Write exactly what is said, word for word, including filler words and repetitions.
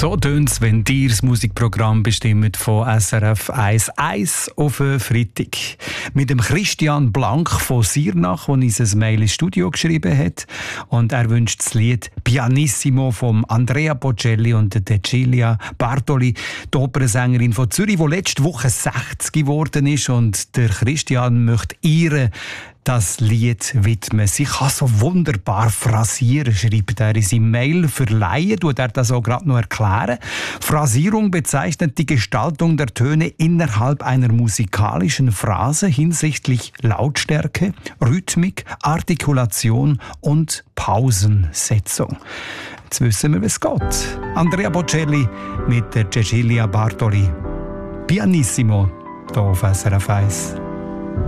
So tönt es, wenn ihr das Musikprogramm bestimmt von S R F eins eins auf Freitag. Mit dem Christian Blank von Sirnach, der uns ein Mail ins Studio geschrieben hat. Und er wünscht das Lied Pianissimo von Andrea Bocelli und Cecilia Bartoli, die Opernsängerin von Zürich, die letzte Woche sechzig geworden ist. Und der Christian möchte ihr das Lied widmen. Sie kann so wunderbar phrasieren, schreibt er in seinem Mail. Für Laien tut er das auch gerade noch erklären. Phrasierung bezeichnet die Gestaltung der Töne innerhalb einer musikalischen Phrase hinsichtlich Lautstärke, Rhythmik, Artikulation und Pausensetzung. Jetzt wissen wir, wie es geht. Andrea Bocelli mit der Cecilia Bartoli. Pianissimo, hier auf S R F eins.